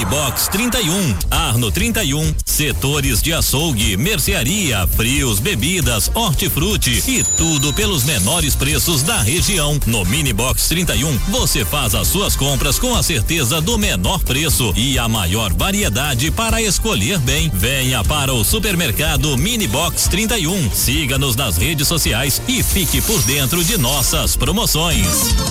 Mini Box 31, Arno 31, setores de açougue, mercearia, frios, bebidas, hortifruti e tudo pelos menores preços da região. No Mini Box 31, você faz as suas compras com a certeza do menor preço e a maior variedade para escolher bem. Venha para o supermercado Mini Box 31. Siga-nos nas redes sociais e fique por dentro de nossas promoções.